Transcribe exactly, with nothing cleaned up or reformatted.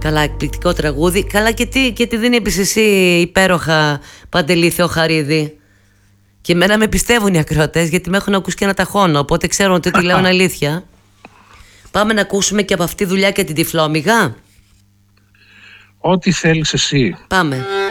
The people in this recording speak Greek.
Καλά, εκπληκτικό τραγούδι. Καλά, και τι, και τι δεν είπες εσύ υπέροχα, Παντελή Θεοχαρίδη. Και εμένα με πιστεύουν οι ακροατές, γιατί με έχουν ακούσει και ένα ταχώνω. Οπότε ξέρουν ότι ό,τι λέω είναι αλήθεια. Πάμε να ακούσουμε και από αυτή τη δουλειά και την Τυφλόμυγα. Ό,τι θέλεις εσύ. Πάμε.